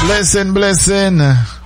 Blessing.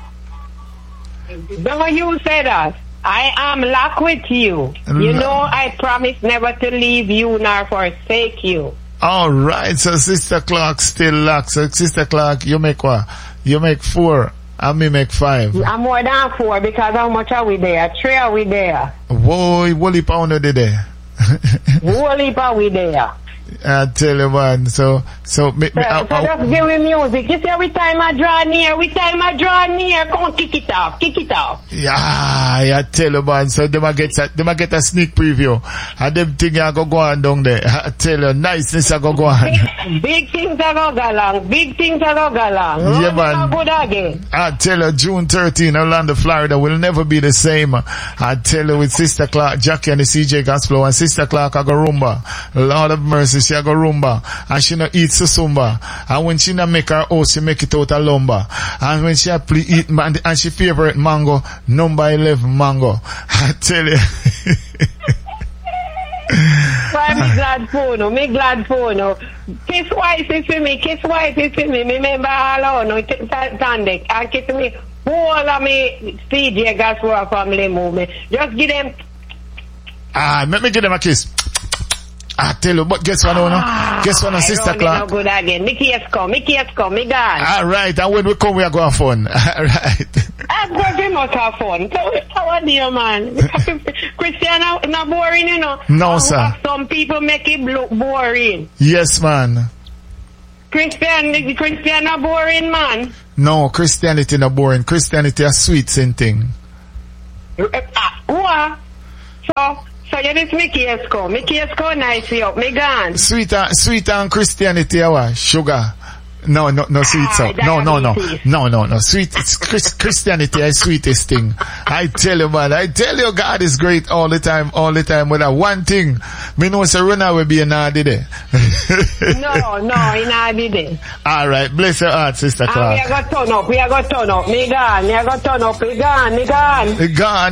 Don't you say that. I am locked with you. You know I promise never to leave you nor forsake you. Alright, so Sister Clark still locked. So Sister Clark, you make what? You make 4. And me make 5. I'm more than 4 because how much are we there? 3 are we there? Whoa, what heap on there? Whole heap are we there? I tell you, man. So just give me music. You see, every time I draw near, come on, kick it off. Yeah, I tell you, man. So they might get a sneak preview, and them things are go on down there. I tell you, niceness are go on. Big things are go along. Yeah, man. Good again. I tell you, June 13, Orlando, Florida will never be the same. I tell you, with Sister Clark, Jackie and the CJ Gospel, and Sister Clark I go rumba. Lord of mercy, she a go rumba, and she no eat susumba, and when she no make her house, she make it out of lumber, and when she a eat and she favorite mango, number 11 mango. I tell you. Why me glad for no. Kiss wife is for me. Remember all no Tandek and kiss me. All of me CJ Gospel family movement. Just give them. Let me give them a kiss. I tell you, but guess what, Guess what, Sister Clark? No good again. Mickey has come, me gone. Alright, and when we come, we are going to have fun. Alright. I'm going to have fun. How are you, man? Christian, not boring, you know? No, sir. Some people make it look boring. Yes, man. Christian not boring, man. No, Christianity not boring. Christianity a sweet same thing. What? So you just Mickey Esco nice you up, me gone. Sweet and Christianity what? Sugar. No, sweet so. No. Sweet, Christianity is sweetest thing. I tell you, man, God is great all the time, with that one thing. Me know say Rona will be a naughty day. No, he not be there. Alright, bless your heart, Sister Clark. We are going to turn up, me gone.